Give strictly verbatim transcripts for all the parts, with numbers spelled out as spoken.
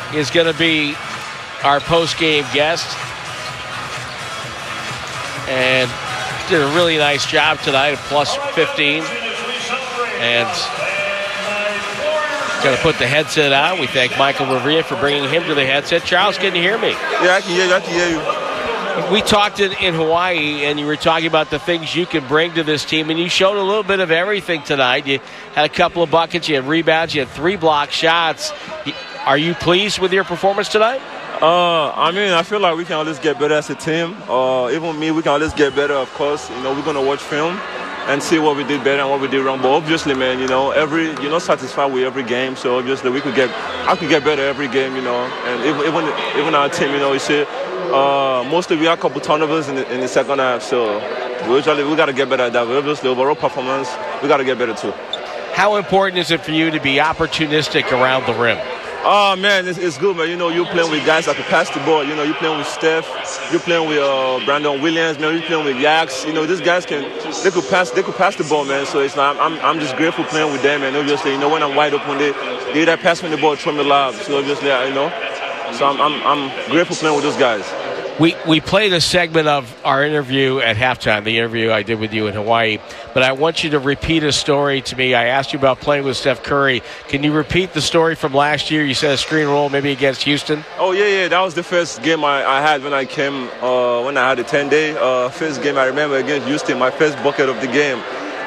is going to be our post-game guest. And did a really nice job tonight, at plus fifteen. And going to put the headset on. We thank Michael Revere for bringing him to the headset. Charles, can you hear me? Yeah, I can hear you. I can hear you. We talked in, in Hawaii, and you were talking about the things you can bring to this team, and you showed a little bit of everything tonight. You had a couple of buckets, you had rebounds, you had three block shots. Are you pleased with your performance tonight? Uh, I mean, I feel like we can always get better as a team. Uh, even me, we can always get better, of course. You know, we're going to watch film and see what we did better and what we did wrong. But obviously, man, you know, every you're not satisfied with every game. So obviously, we could get, I could get better every game, you know. And even even, even our team, you know, you see, uh, mostly we had a couple turnovers in the, in the second half. So we usually we got to get better at that. But obviously, overall performance, we got to get better too. How important is it for you to be opportunistic around the rim? Oh, man, it's, it's good, man. You know, you're playing with guys that can pass the ball. You know, you're playing with Steph. You're playing with uh, Brandon Williams, man. You're playing with Yax. You know, these guys can, they could pass they could pass the ball, man. So it's like, I'm I'm just grateful playing with them, and obviously, you know, when I'm wide open, they, they either pass me the ball or throw me lob. So obviously, you know, so I'm, I'm, I'm grateful playing with those guys. We we played a segment of our interview at halftime, the interview I did with you in Hawaii, but I want you to repeat a story to me. I asked you about playing with Steph Curry. Can you repeat the story from last year? You said a screen roll maybe against Houston? Oh, yeah, yeah. That was the first game I, I had when I came, uh, when I had a ten-day. Uh, first game I remember against Houston, my first bucket of the game.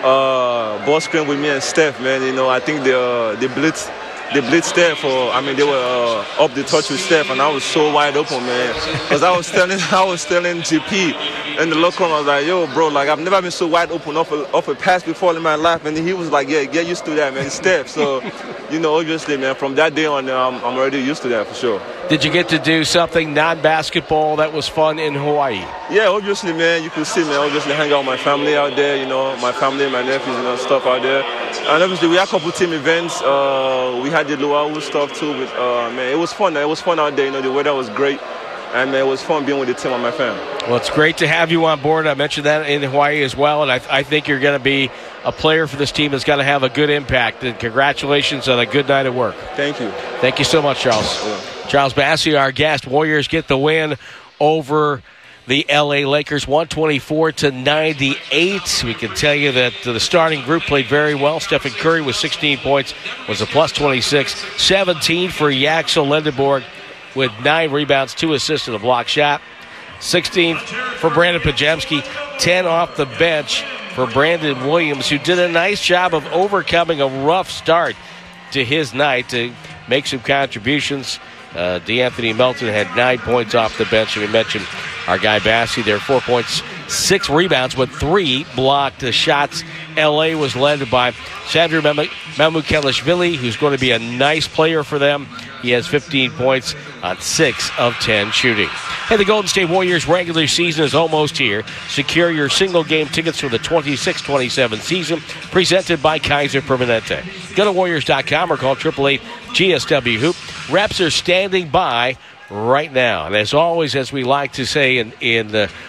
Uh, ball screen with me and Steph, man. You know, I think the uh, the blitz. They blitzed Steph, or I mean, they were uh, up the touch with Steph, and I was so wide open, man. Because I was telling, I was telling G P in the locker room, I was like, "Yo, bro, like I've never been so wide open off a, off a pass before in my life." And he was like, "Yeah, get used to that, man, it's Steph." So, you know, obviously, man, from that day on, I'm, I'm already used to that for sure. Did you get to do something non-basketball that was fun in Hawaii? Yeah, obviously, man. You could see, man. Obviously, hang out with my family out there. You know, my family, my nephews, you know, stuff out there. And obviously, we had a couple team events. Uh, we had the Luau stuff too. But uh, man, it was fun. It was fun out there. You know, the weather was great, and man, it was fun being with the team and my family. Well, it's great to have you on board. I mentioned that in Hawaii as well, and I, I think you're going to be a player for this team that's going to have a good impact. And congratulations on a good night at work. Thank you. Thank you so much, Charles. Yeah. Charles Bassey, our guest. Warriors get the win over the L A Lakers, one twenty-four to ninety-eight. We can tell you that the starting group played very well. Stephen Curry with sixteen points, was a plus twenty-six. seventeen for Yaxel Lendeborg with nine rebounds, two assists, and a block shot. sixteen for Brandon Pajemski, ten off the bench for Brandon Williams, who did a nice job of overcoming a rough start to his night to make some contributions. Uh, DeAnthony Melton had nine points off the bench, and we mentioned our guy Bassey there, four points, six rebounds with three blocked shots. L A was led by Sandro Mamukelashvili, who's going to be a nice player for them. He has fifteen points on six of ten shooting. Hey, the Golden State Warriors regular season is almost here. Secure your single-game tickets for the twenty-six twenty-seven season, presented by Kaiser Permanente. Go to Warriors dot com or call eight eight eight G S W Hoop. Reps are standing by right now. And as always, as we like to say in, in uh,